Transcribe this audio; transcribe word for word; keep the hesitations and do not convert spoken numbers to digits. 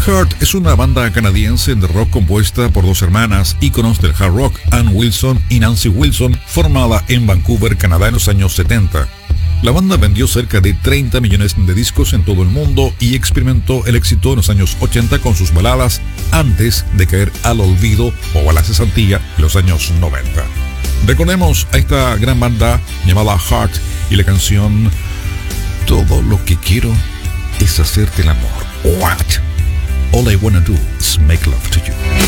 Heart es una banda canadiense de rock compuesta por dos hermanas, íconos del hard rock, Ann Wilson y Nancy Wilson, formada en Vancouver, Canadá en los años setenta. La banda vendió cerca de treinta millones de discos en todo el mundo y experimentó el éxito en los años ochenta con sus baladas antes de caer al olvido o a la cesantía en los años noventa. Recordemos a esta gran banda llamada Heart y la canción Todo lo que quiero es hacerte el amor. What? All I wanna do is make love to you.